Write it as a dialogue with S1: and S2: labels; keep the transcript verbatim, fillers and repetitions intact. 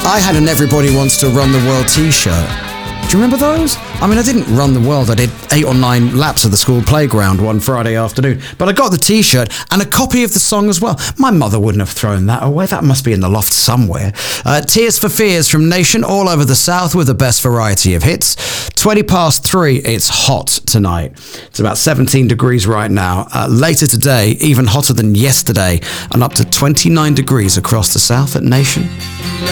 S1: I had an Everybody Wants to Run the World t-shirt. Do you remember those? I mean, I didn't run the world. I did eight or nine laps of the school playground one Friday afternoon. But I got the t-shirt and a copy of the song as well. My mother wouldn't have thrown that away. That must be in the loft somewhere. Uh, Tears for Fears from Nation all over the South with the best variety of hits. twenty past three, it's hot tonight. It's about seventeen degrees right now. Uh, later today, even hotter than yesterday, and up to twenty-nine degrees across the South at Nation.